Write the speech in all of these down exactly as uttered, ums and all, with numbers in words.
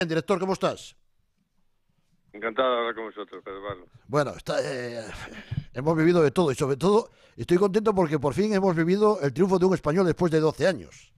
Director, ¿cómo estás? Encantado de hablar con vosotros, Pedro Pablo. Bueno, está, eh, hemos vivido de todo y sobre todo estoy contento porque por fin hemos vivido el triunfo de un español después de doce años.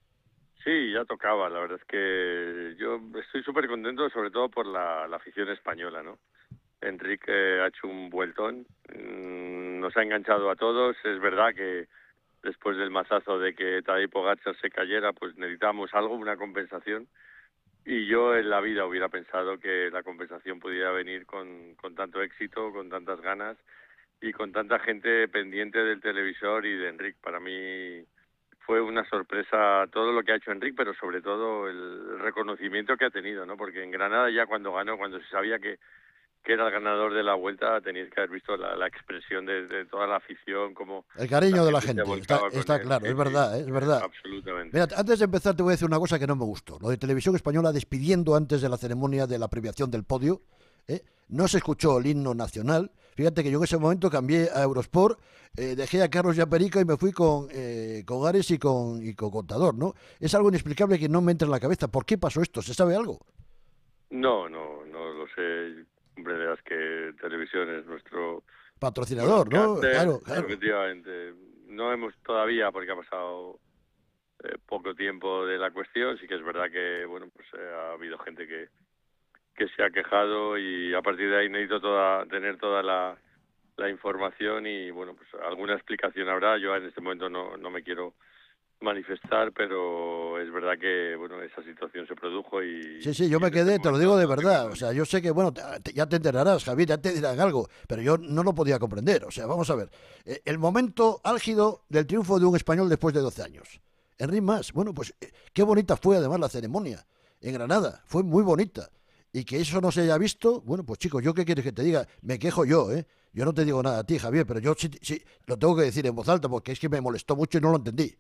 Sí, ya tocaba. La verdad es que yo estoy súper contento, sobre todo por la, la afición española, ¿no? Enrique ha hecho un vueltón, mmm, nos ha enganchado a todos. Es verdad que después del mazazo de que Tadej Pogačar se cayera, pues necesitábamos algo, una compensación. Y yo en la vida hubiera pensado que la compensación pudiera venir con, con tanto éxito, con tantas ganas y con tanta gente pendiente del televisor y de Enric. Para mí fue una sorpresa todo lo que ha hecho Enric, pero sobre todo el reconocimiento que ha tenido, ¿no? Porque en Granada ya cuando ganó, cuando se sabía que, que era el ganador de la Vuelta, teníais que haber visto la, la expresión de, de toda la afición, como El la cariño de la gente se gente, está, volcaba con está él. claro, Sí, es sí, verdad, es eh, verdad. absolutamente. Mira, antes de empezar te voy a decir una cosa que no me gustó. Lo de Televisión Española despidiendo antes de la ceremonia de la premiación del podio. ¿eh? No se escuchó el himno nacional. Fíjate que yo en ese momento cambié a Eurosport, eh, dejé a Carlos Yaperica y me fui con, eh, con Ares y con, y con Contador, ¿no? Es algo inexplicable que no me entra en la cabeza. ¿Por qué pasó esto? ¿Se sabe algo? No, no, no lo sé. Hombre, verás que televisión es nuestro Patrocinador, ¿no? broadcaster, Claro, claro. efectivamente. No hemos todavía, porque ha pasado eh, poco tiempo de la cuestión, sí que es verdad que, bueno, pues eh, ha habido gente que, que se ha quejado y a partir de ahí necesito toda, tener toda la, la información y, bueno, pues alguna explicación habrá. Yo en este momento no, no me quiero manifestar, pero es verdad que, bueno, esa situación se produjo Sí, y, sí, yo y me en este quedé, te lo momento digo de no tengo verdad. nada O dicho. sea, yo sé que, bueno, te- te- ya te enterarás, Javier, ya te dirán algo, pero yo no lo podía comprender. O sea, vamos a ver. eh, el momento álgido del triunfo de un español después de doce años. Enric Mas, bueno, pues eh, qué bonita fue además la ceremonia en Granada. Fue muy bonita. Y que eso no se haya visto, bueno, pues chicos, ¿yo qué quieres que te diga? Me quejo yo, ¿eh? Yo no te digo nada a ti, Javier, pero yo sí, sí lo tengo que decir en voz alta porque es que me molestó mucho y no lo entendí.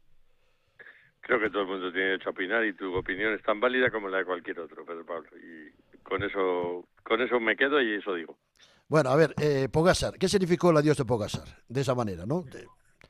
Creo que todo el mundo tiene derecho a opinar y tu opinión es tan válida como la de cualquier otro, Pedro Pablo. Y con eso, con eso me quedo y eso digo. Bueno, a ver, eh, Pogačar, ¿qué significó el adiós de Pogačar? De esa manera, ¿no? De-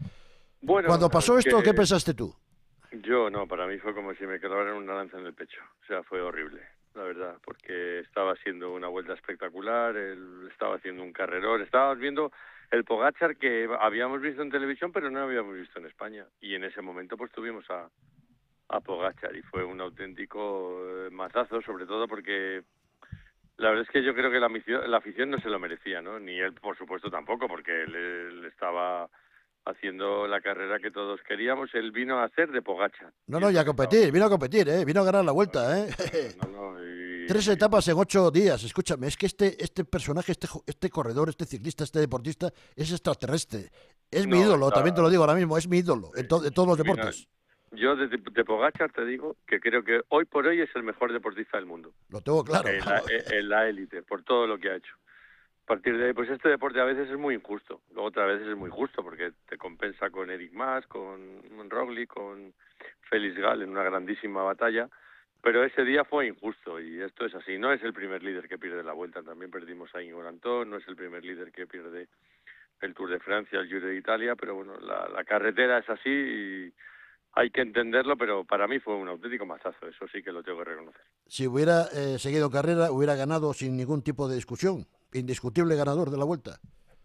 Bueno, Cuando pasó es esto, ¿qué que pensaste tú? yo no, para mí fue como si me clavaran una lanza en el pecho. O sea, fue horrible, la verdad, porque estaba haciendo una vuelta espectacular, él estaba haciendo un carrerón, estábamos viendo el Pogačar que habíamos visto en televisión, pero no habíamos visto en España. Y en ese momento pues tuvimos a, a Pogačar y fue un auténtico eh, mazazo, sobre todo porque la verdad es que yo creo que la, misión, la afición no se lo merecía, ¿no? Ni él, por supuesto, tampoco, porque él, él estaba haciendo la carrera que todos queríamos. Él vino a hacer de Pogačar No, y no, es y lo a que competir, estábamos vino a viendo. competir, ¿eh? Vino a ganar la vuelta, Claro, ¿eh? claro, no, no, Tres y etapas en ocho días, escúchame, es que este, este personaje, este, jo- este corredor, este ciclista, este deportista, es extraterrestre. Es mi no, ídolo, está, también te lo digo ahora mismo, es mi ídolo en, to- en todos los eh, vino, deportes. yo de, de Pogačar te digo que creo que hoy por hoy es el mejor deportista del mundo, Lo tengo claro, en la, vamos. en la élite, por todo lo que ha hecho. A partir de ahí, pues este deporte a veces es muy injusto, luego otras veces es muy justo porque te compensa con Eric Mas, con Roglic, con Félix Gal en una grandísima batalla, pero ese día fue injusto y esto es así. No es el primer líder que pierde la Vuelta, también perdimos a Ingo Antón, no es el primer líder que pierde el Tour de Francia, el Giro de Italia, pero bueno, la, la carretera es así y hay que entenderlo, pero para mí fue un auténtico mazazo, eso sí que lo tengo que reconocer. Si hubiera eh, seguido carrera, hubiera ganado sin ningún tipo de discusión. Indiscutible ganador de la vuelta.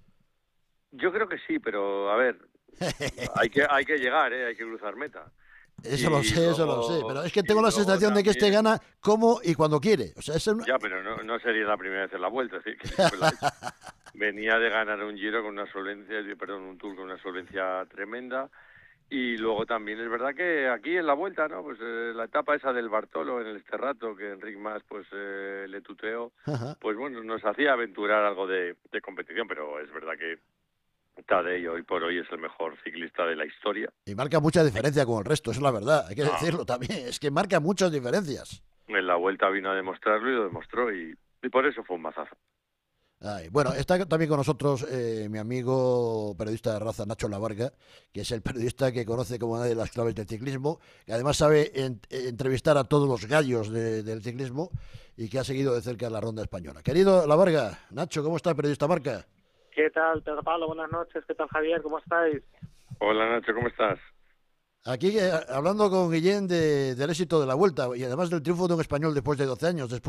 Yo creo que sí, pero a ver, hay que hay que llegar, ¿eh? Hay que cruzar meta. Eso lo Y sé, eso lo sé, pero luego, es que tengo y la luego sensación de que este también, gana como y cuando quiere. O sea, es una... ya, pero no, no sería la primera vez en la vuelta, es decir, que después la ha hecho. Venía de ganar un Giro con una solvencia, perdón, un Tour con una solvencia tremenda. Y luego también es verdad que aquí en la vuelta, ¿no? Pues eh, la etapa esa del Bartolo en el Cerrato, que Enric Mas pues eh, le tuteó, Ajá. pues bueno, nos hacía aventurar algo de, de competición, pero es verdad que Tadej hoy por hoy es el mejor ciclista de la historia. Y marca mucha diferencia con el resto, eso es la verdad, hay que No, decirlo también. Es que marca muchas diferencias. en la vuelta vino a demostrarlo y lo demostró y, y por eso fue un mazazo. Ay, bueno, está también con nosotros eh, mi amigo periodista de raza, Nacho Lavarga, que es el periodista que conoce como nadie las claves del ciclismo, que además sabe en- eh, entrevistar a todos los gallos de- del ciclismo y que ha seguido de cerca la ronda española. Querido Lavarga, Nacho, ¿cómo está, periodista Marca? ¿Qué tal, Pedro Pablo? Buenas noches. ¿Qué tal, Javier? ¿Cómo estáis? Hola Nacho, ¿cómo estás? Aquí eh, hablando con Guillén de, del éxito de la Vuelta y además del triunfo de un español después de doce años, después